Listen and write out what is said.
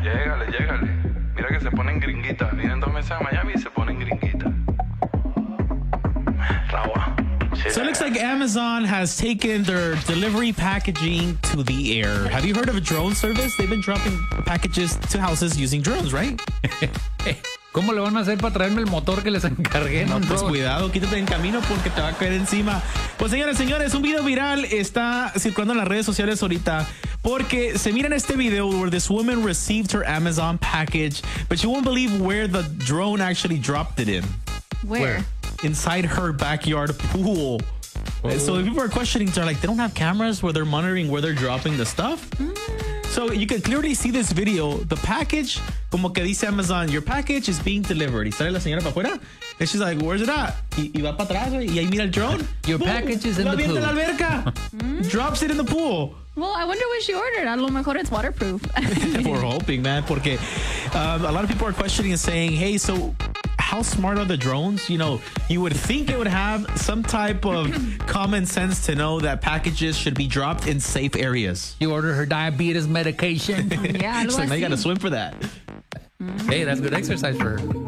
Llégale. Mira que se ponen gringuitas. Vienen 2 meses a Miami y se ponen gringuitas. So it looks like Amazon has taken their delivery packaging to the air. Have you heard of a drone service? They've been dropping packages to houses using drones, right? ¿Cómo le van a hacer para traerme el motor que les encargué? No, pues cuidado, quítate en camino porque te va a caer encima. Pues señores, un video viral está circulando en las redes sociales ahorita porque se mira en este video where this woman received her Amazon package, but you won't believe where the drone actually dropped it in. Where? Inside her backyard pool. Oh. So people are questioning, they're like, they don't have cameras where they're monitoring where they're dropping the stuff? So you can clearly see this video. The package, como que dice Amazon, your package is being delivered. Y sale la señora para afuera. And she's like, where's it at? Y va para atrás, y ahí mira el drone. Your package is in the pool. La alberca. Drops it in the pool. Well, I wonder what she ordered. A lo mejor it's waterproof. We're hoping, man, porque a lot of people are questioning and saying, hey, so how smart are the drones? You know, you would think it would have some type of common sense to know that packages should be dropped in safe areas. You order her diabetes medication. Yeah, She's like, now you got to swim for that. Hey, that's good exercise for her.